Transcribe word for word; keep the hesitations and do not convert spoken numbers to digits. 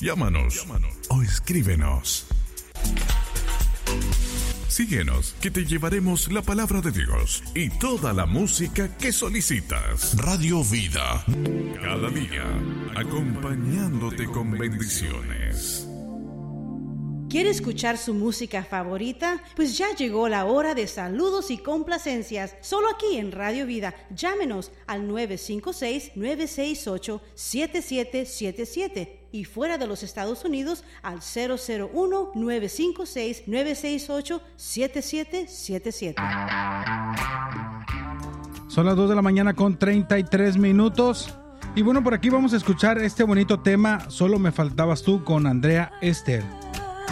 Llámanos, Llámanos. o escríbenos. Síguenos, que te llevaremos la palabra de Dios y toda la música que solicitas. Radio Vida, cada día, acompañándote con bendiciones. ¿Quiere escuchar su música favorita? Pues ya llegó la hora de saludos y complacencias, solo aquí en Radio Vida. Llámenos al nueve cinco seis, nueve seis ocho, siete siete siete siete y fuera de los Estados Unidos al cero cero uno, nueve cinco seis, nueve seis ocho, siete siete siete siete. Son las dos de la mañana con treinta y tres minutos. Y bueno, por aquí vamos a escuchar este bonito tema, Solo me faltabas tú, con Andrea Ester.